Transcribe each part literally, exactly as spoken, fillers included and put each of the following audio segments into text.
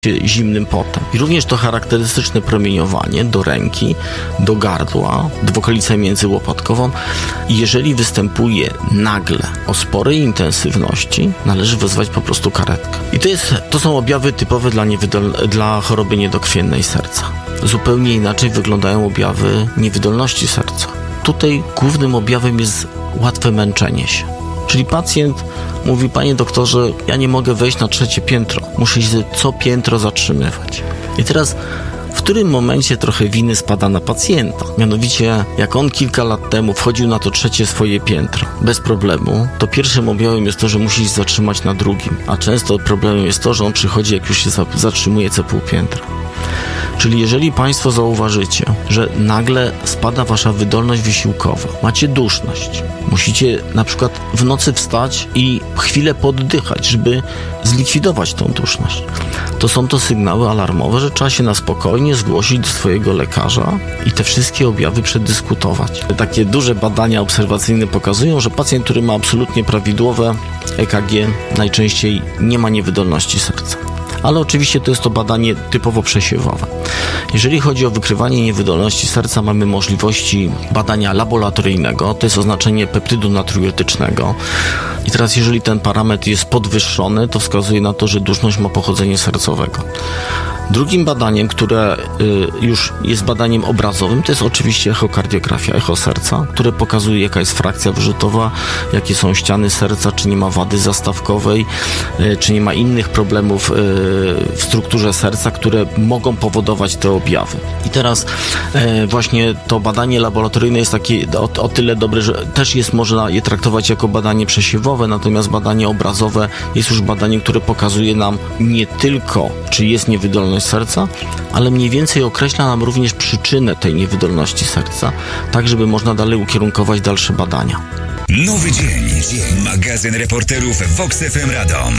zimnym potem. I również to charakterystyczne promieniowanie do ręki, do gardła, w okolicę międzyłopatkową. I jeżeli występuje nagle o sporej intensywności, należy wezwać po prostu karetkę. I to, jest, to są objawy typowe dla, niewydol- dla choroby niedokrwiennej serca. Zupełnie inaczej wyglądają objawy niewydolności serca. Tutaj głównym objawem jest łatwe męczenie się. Czyli pacjent mówi: panie doktorze, ja nie mogę wejść na trzecie piętro. Muszę się co piętro zatrzymywać. I teraz w którym momencie trochę winy spada na pacjenta? Mianowicie, jak on kilka lat temu wchodził na to trzecie swoje piętro bez problemu, to pierwszym objawem jest to, że musi się zatrzymać na drugim. A często problemem jest to, że on przychodzi, jak już się zatrzymuje co pół piętra. Czyli jeżeli państwo zauważycie, że nagle spada wasza wydolność wysiłkowa, macie duszność, musicie na przykład w nocy wstać i chwilę poddychać, żeby zlikwidować tą duszność, to są to sygnały alarmowe, że trzeba się na spokojnie zgłosić do swojego lekarza i te wszystkie objawy przedyskutować. Takie duże badania obserwacyjne pokazują, że pacjent, który ma absolutnie prawidłowe E K G, najczęściej nie ma niewydolności serca. Ale oczywiście to jest to badanie typowo przesiewowe. Jeżeli chodzi o wykrywanie niewydolności serca, mamy możliwości badania laboratoryjnego, to jest oznaczenie peptydu natriuretycznego. I teraz jeżeli ten parametr jest podwyższony, to wskazuje na to, że duszność ma pochodzenie sercowego. Drugim badaniem, które y, już jest badaniem obrazowym, to jest oczywiście echokardiografia, echo serca, które pokazuje, jaka jest frakcja wyrzutowa, jakie są ściany serca, czy nie ma wady zastawkowej, y, czy nie ma innych problemów y, w strukturze serca, które mogą powodować te objawy. I teraz y, właśnie to badanie laboratoryjne jest takie o, o tyle dobre, że też jest, można je traktować jako badanie przesiewowe, natomiast badanie obrazowe jest już badaniem, które pokazuje nam nie tylko, czy jest niewydolność serca, ale mniej więcej określa nam również przyczynę tej niewydolności serca, tak żeby można dalej ukierunkować dalsze badania. Nowy dzień. dzień. Magazyn reporterów Vox F M Radom.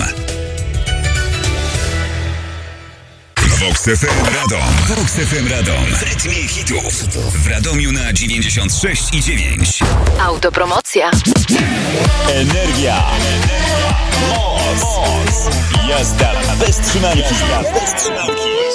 Vox F M Radom. Vox F M Radom. W rytmie hitów. W Radomiu na dziewięćdziesiąt sześć i dziewięć. Autopromocja. Energia. Moc. Moc. Jazda bez trzymanki. Jazda bez trzymanki.